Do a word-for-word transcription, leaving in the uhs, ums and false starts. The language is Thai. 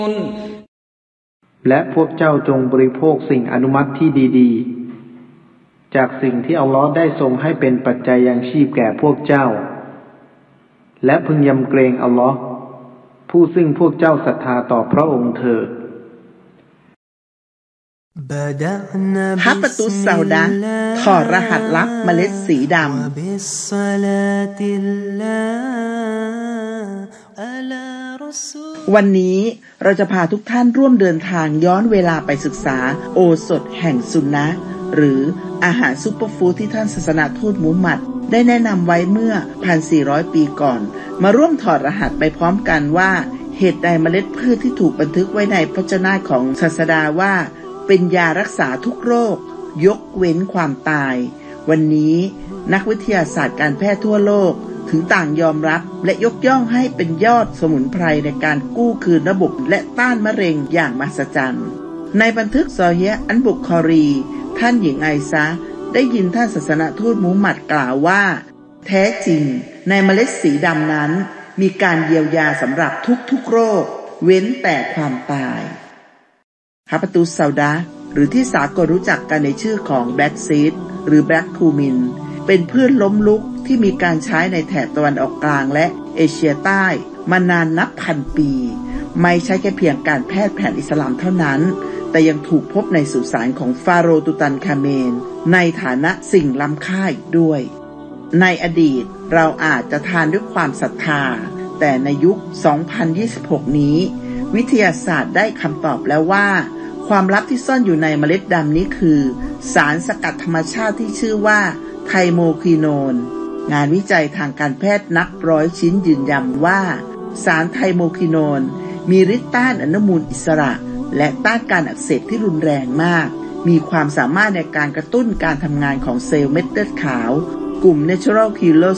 และพวกเจ้าจงบริโภคสิ่งอนุมัติที่ดีๆจากสิ่งที่อัลลอฮ์ได้ทรงให้เป็นปัจจัยยังชีพแก่พวกเจ้าและพึงยำเกรงอัลลอฮ์ผู้ซึ่งพวกเจ้าศรัทธาต่อพระองค์เถิดฮับปะตุสซาดะถอดรหัสลับเมล็ดสีดำวันนี้เราจะพาทุกท่านร่วมเดินทางย้อนเวลาไปศึกษาโอสถแห่งสุนนะหรืออาหารซุปเปอร์ฟู้ดที่ท่านศาสนาทูตมุฮัมมัดได้แนะนำไว้เมื่อ หนึ่งพันสี่ร้อย ปีก่อนมาร่วมถอดรหัสไปพร้อมกันว่าเหตุใดเมล็ดพืชที่ถูกบันทึกไว้ในพจนานุของศาสดาว่าเป็นยารักษาทุกโรคยกเว้นความตายวันนี้นักวิทยาศาสตร์การแพทย์ทั่วโลกถึงต่างยอมรับและยกย่องให้เป็นยอดสมุนไพรในการกู้คืนระบบและต้านมะเร็งอย่างมหัศจรรย์ในบันทึกซอฮีฮ์อันบุคอรีท่านหญิงไอซะได้ยินท่านศาสนทูตมุฮัมมัดกล่าวว่าแท้จริงในเมล็ดสีดำนั้นมีการเยียวยาสำหรับทุกๆโรคเว้นแต่ความตายฮับปะตุสซาดะหรือที่สากลรู้จักกันในชื่อของแบล็กซีดหรือแบล็กคูมินเป็นพืชล้มลุกที่มีการใช้ในแถบตะวันออกกลางและเอเชียใต้มานานนับพันปีไม่ใช่แค่เพียงการแพทย์แผนอิสลามเท่านั้นแต่ยังถูกพบในสุสานของฟาโรห์ตุตันคาเมนในฐานะสิ่งล้ำค่าอีกด้วยในอดีตเราอาจจะทานด้วยความศรัทธาแต่ในยุค สองพันยี่สิบหก นี้วิทยาศาสตร์ได้คำตอบแล้วว่าความลับที่ซ่อนอยู่ในเมล็ดดำนี้คือสารสกัดธรรมชาติที่ชื่อว่าไทโมคีโนนงานวิจัยทางการแพทย์นับร้อยชิ้นยืนยันว่าสารไทโมคีโนนมีฤทธิ์ต้านอนุมูลอิสระและต้านการอักเสบที่รุนแรงมากมีความสามารถในการกระตุ้นการทำงานของเซลล์เม็ดเลือดขาวกลุ่ม Natural Killer